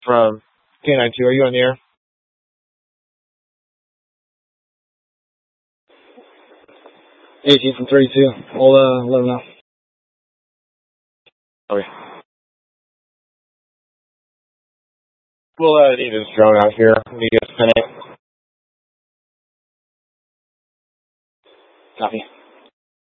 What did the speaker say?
from K92. Are you on the air? 18 from 32. I'll let him know. Okay. We'll need this drone out here. Need to spin it. Copy.